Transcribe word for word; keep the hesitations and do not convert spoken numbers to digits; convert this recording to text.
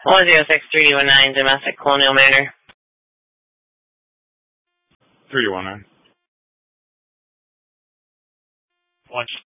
one zero six three one nine, domestic Colonial Manor. three one nine. One